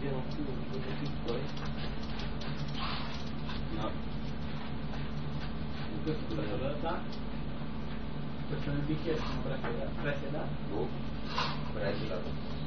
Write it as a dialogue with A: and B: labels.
A: No.
B: Questo è quello da? Questo nel bicchiere sono prese da?
A: Presiedato.